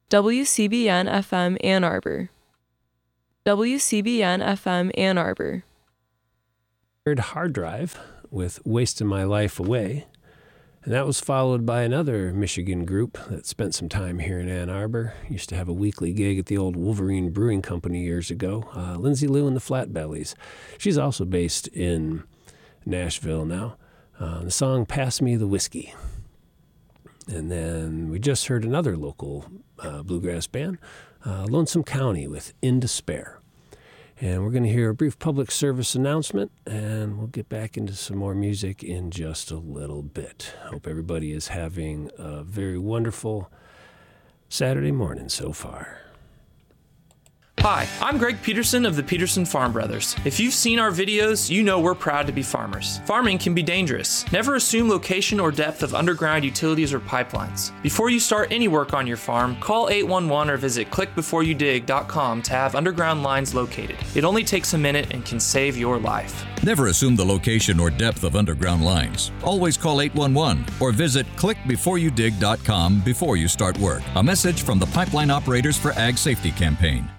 WCBN FM Ann Arbor. WCBN FM Ann Arbor. Heard Hard Drive with Wasting My Life Away. And that was followed by another Michigan group that spent some time here in Ann Arbor. Used to have a weekly gig at the old Wolverine Brewing Company years ago. Lindsay Lou and the Flatbellies. She's also based in Nashville now. The song Pass Me the Whiskey. And then we just heard another local bluegrass band, Lonesome County with In Despair. And we're going to hear a brief public service announcement, and we'll get back into some more music in just a little bit. Hope everybody is having a very wonderful Saturday morning so far. Hi, I'm Greg Peterson of the Peterson Farm Brothers. If you've seen our videos, you know we're proud to be farmers. Farming can be dangerous. Never assume location or depth of underground utilities or pipelines. Before you start any work on your farm, call 811 or visit clickbeforeyoudig.com to have underground lines located. It only takes a minute and can save your life. Never assume the location or depth of underground lines. Always call 811 or visit clickbeforeyoudig.com before you start work. A message from the Pipeline Operators for Ag Safety campaign.